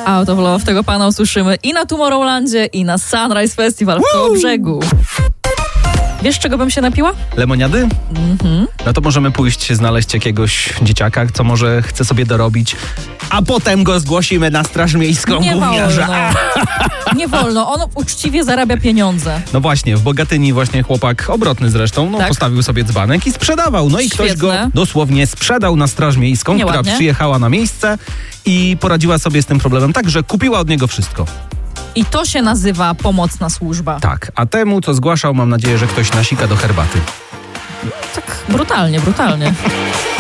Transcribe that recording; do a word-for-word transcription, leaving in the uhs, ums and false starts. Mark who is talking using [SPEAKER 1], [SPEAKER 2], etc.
[SPEAKER 1] Out of Love. Tego pana usłyszymy i na Tomorrowlandzie, i na Sunrise Festival w Kołobrzegu. Wiesz, czego bym się napiła?
[SPEAKER 2] Lemoniady?
[SPEAKER 1] Mhm.
[SPEAKER 2] No to możemy pójść znaleźć jakiegoś dzieciaka, co może chce sobie dorobić, a potem go zgłosimy na Straż Miejską.
[SPEAKER 1] Nie
[SPEAKER 2] Gówniarza.
[SPEAKER 1] wolno. Nie wolno. On uczciwie zarabia pieniądze.
[SPEAKER 2] No właśnie, w Bogatyni właśnie chłopak, obrotny zresztą, no
[SPEAKER 1] Tak.
[SPEAKER 2] postawił sobie dzbanek i sprzedawał. No i ktoś go
[SPEAKER 1] Świetne.
[SPEAKER 2] dosłownie sprzedał na Straż Miejską,
[SPEAKER 1] Nieładnie.
[SPEAKER 2] która przyjechała na miejsce i poradziła sobie z tym problemem tak, że kupiła od niego wszystko.
[SPEAKER 1] I to się nazywa pomocna służba.
[SPEAKER 2] Tak, a temu, co zgłaszał, mam nadzieję, że ktoś nasika do herbaty.
[SPEAKER 1] Tak brutalnie, brutalnie.